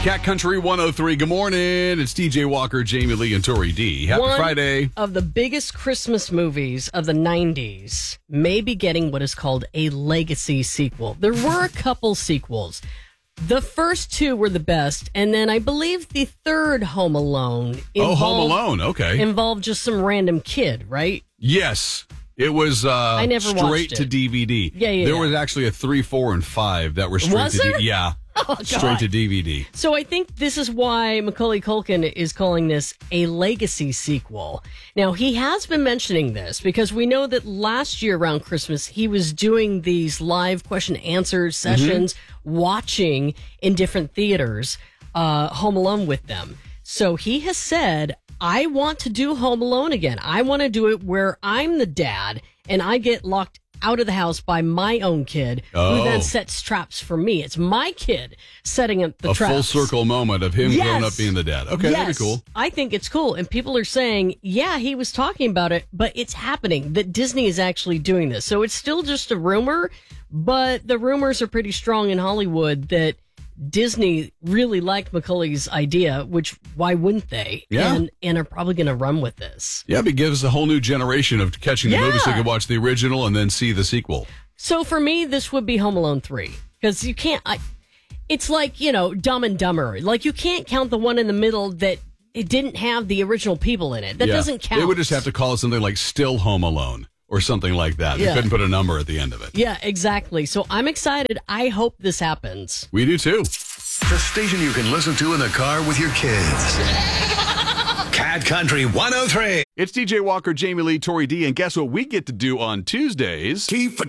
Cat Country 103. Good morning. It's DJ Walker, Jamie Lee, and Tori D. Happy Friday. One of the biggest Christmas movies of the 90s may be getting what is called a legacy sequel. There were a couple sequels. The first two were the best, and then I believe the third Home Alone involved just some random kid, right? Yes. It was I never straight watched to it. DVD. Yeah. There was actually a 3, 4, and 5 that were straight Was to there? DVD. Yeah. Oh, straight to DVD. So I think this is why Macaulay Culkin is calling this a legacy sequel. Now, he has been mentioning this because we know that last year around Christmas, he was doing these live question answer sessions, watching in different theaters, Home Alone with them. So he has said, I want to do Home Alone again. I want to do it where I'm the dad and I get locked out of the house by my own kid who then sets traps for me. It's my kid setting up the traps. A full circle moment of him growing up being the dad. Okay, that'd be cool. I think it's cool. And people are saying, yeah, he was talking about it, but it's happening, that Disney is actually doing this. So it's still just a rumor, but the rumors are pretty strong in Hollywood that Disney really liked Macaulay's idea, which why wouldn't they? Yeah. And are probably going to run with this. Yeah, but it gives a whole new generation of catching the movie so you can watch the original and then see the sequel. So for me, this would be Home Alone 3. Because you can't, it's like, Dumb and Dumber. Like, you can't count the one in the middle that it didn't have the original people in it. That doesn't count. They would just have to call it something like Still Home Alone or something like that. They couldn't put a number at the end of it. Yeah, exactly. So I'm excited. I hope this happens. We do too. The station you can listen to in the car with your kids. Cat Country 103. It's DJ Walker, Jamie Lee, Tori D, and guess what we get to do on Tuesdays? Tea for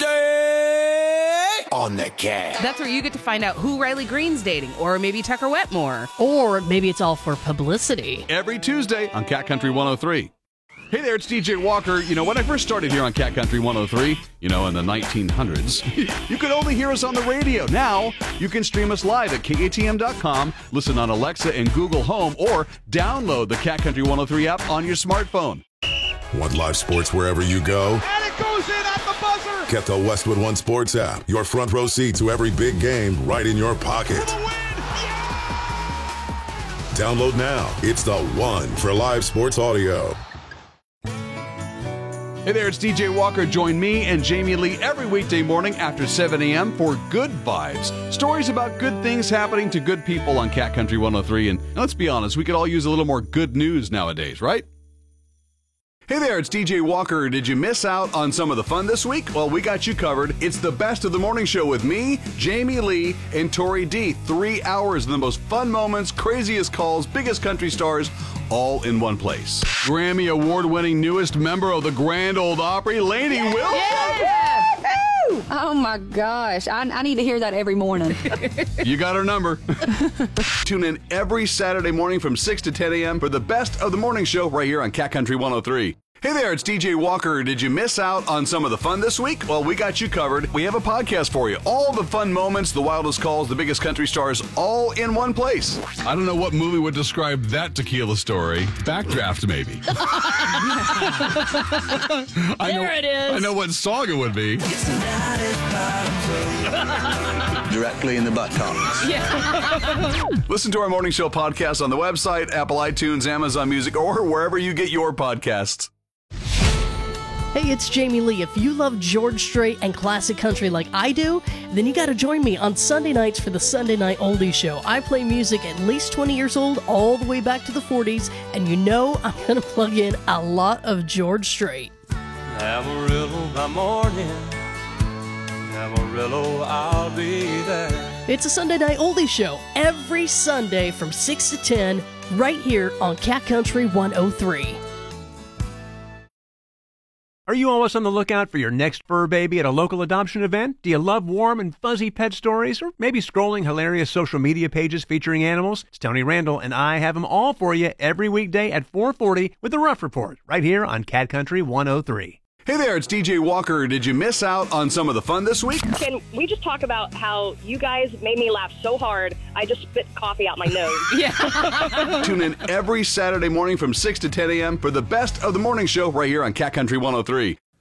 Tuesday on the Cat. That's where you get to find out who Riley Green's dating, or maybe Tucker Wetmore. Or maybe it's all for publicity. Every Tuesday on Cat Country 103. Hey there, it's DJ Walker. When I first started here on Cat Country 103, in the 1900s, you could only hear us on the radio. Now, you can stream us live at KATM.com, listen on Alexa and Google Home, or download the Cat Country 103 app on your smartphone. Want live sports wherever you go? And it goes in at the buzzer! Get the Westwood One Sports app. Your front row seat to every big game right in your pocket. For the win! Download now. It's the one for live sports audio. Hey there, it's DJ Walker. Join me and Jamie Lee every weekday morning after 7 a.m. for Good Vibes. Stories about good things happening to good people on Cat Country 103. And let's be honest, we could all use a little more good news nowadays, right? Hey there, it's DJ Walker. Did you miss out on some of the fun this week? Well, we got you covered. It's the best of the morning show with me, Jamie Lee, and Tori D. 3 hours of the most fun moments, craziest calls, biggest country stars, all in one place. Grammy Award-winning newest member of the Grand Ole Opry, Lainey Wilson. Oh my gosh, I need to hear that every morning. You got her number. Tune in every Saturday morning from 6 to 10 a.m. for the best of the morning show right here on Cat Country 103. Hey there, it's DJ Walker. Did you miss out on some of the fun this week? Well, we got you covered. We have a podcast for you. All the fun moments, the wildest calls, the biggest country stars, all in one place. I don't know what movie would describe that tequila story. Backdraft, maybe. There it is. I know what song it would be. Directly in the buttocks. Listen to our morning show podcast on the website, Apple iTunes, Amazon Music, or wherever you get your podcasts. Hey, it's Jamie Lee. If you love George Strait and classic country like I do, then you got to join me on Sunday nights for the Sunday Night Oldies Show. I play music at least 20 years old, all the way back to the 40s, and I'm going to plug in a lot of George Strait. Amarillo by morning, Amarillo, I'll be there. It's a Sunday Night Oldies Show every Sunday from 6 to 10 right here on Cat Country 103. Are you always on the lookout for your next fur baby at a local adoption event? Do you love warm and fuzzy pet stories? Or maybe scrolling hilarious social media pages featuring animals? It's Tony Randall, and I have them all for you every weekday at 4:40 with the Rough Report, right here on Cat Country 103. Hey there, it's DJ Walker. Did you miss out on some of the fun this week? Can we just talk about how you guys made me laugh so hard, I just spit coffee out my nose. Tune in every Saturday morning from 6 to 10 a.m. for the best of the morning show right here on Cat Country 103.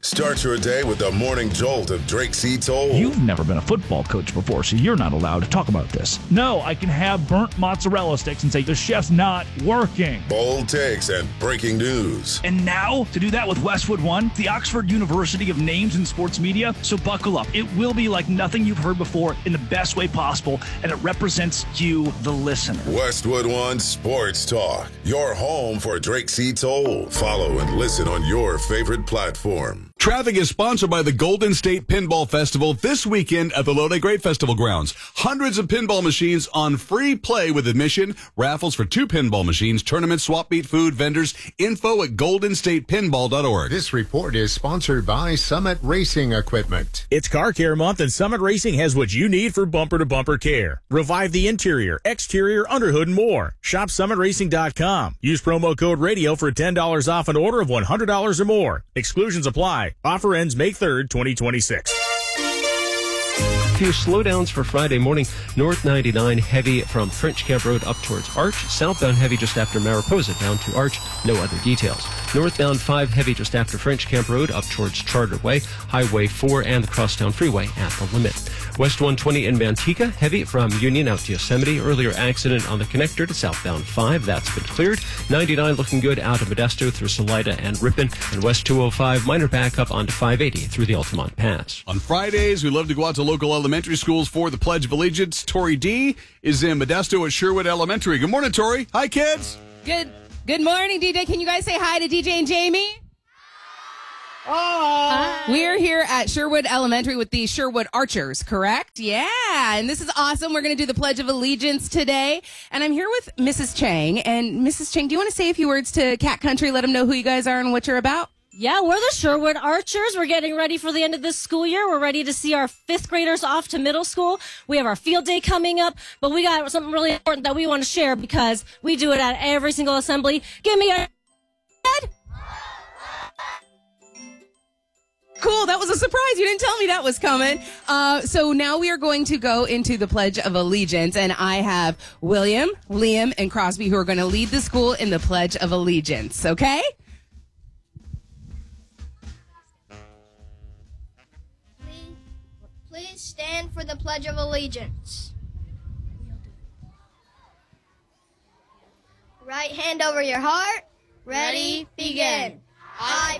Start your day with the morning jolt of Drake C. Told. You've never been a football coach before, so you're not allowed to talk about this. No, I can have burnt mozzarella sticks and say the chef's not working. Bold takes and breaking news. And now, to do that with Westwood One, the Oxford University of Names in Sports Media. So buckle up. It will be like nothing you've heard before in the best way possible, and it represents you, the listener. Westwood One Sports Talk, your home for Drake C. Told. Follow and listen on your favorite platform. Traffic is sponsored by the Golden State Pinball Festival this weekend at the Lodi Great Festival grounds. Hundreds of pinball machines on free play with admission, raffles for 2 pinball machines, tournaments, swap meet, food, vendors. Info at goldenstatepinball.org. This report is sponsored by Summit Racing Equipment. It's Car Care Month, and Summit Racing has what you need for bumper-to-bumper care. Revive the interior, exterior, underhood, and more. Shop summitracing.com. Use promo code RADIO for $10 off an order of $100 or more. Exclusions apply. Offer ends May 3rd, 2026. Few slowdowns for Friday morning. North 99 heavy from French Camp Road up towards Arch. Southbound heavy just after Mariposa down to Arch. No other details. Northbound 5 heavy just after French Camp Road up towards Charter Way. Highway 4 and the Crosstown Freeway at the limit. West 120 in Manteca heavy from Union out to Yosemite. Earlier accident on the connector to southbound 5. That's been cleared. 99 looking good out of Modesto through Salida and Ripon. And West 205 minor backup onto 580 through the Altamont Pass. On Fridays, we love to go out to local elementary schools for the Pledge of Allegiance. Tori D is in Modesto at Sherwood Elementary. Good morning, Tori. Hi, kids. Good morning, DJ. Can you guys say hi to DJ and Jamie? Oh, we're here at Sherwood Elementary with the Sherwood Archers, correct? Yeah, and this is awesome. We're going to do the Pledge of Allegiance today, and I'm here with Mrs. Chang. And Mrs. Chang, do you want to say a few words to Cat Country? Let them know who you guys are and what you're about. Yeah, we're the Sherwood Archers. We're getting ready for the end of this school year. We're ready to see our 5th graders off to middle school. We have our field day coming up, but we got something really important that we want to share because we do it at every single assembly. Give me a head. Cool. That was a surprise. You didn't tell me that was coming. So now we are going to go into the Pledge of Allegiance, and I have William, Liam, and Crosby who are going to lead the school in the Pledge of Allegiance. Okay? Please stand for the Pledge of Allegiance. Right hand over your heart. Ready, begin. I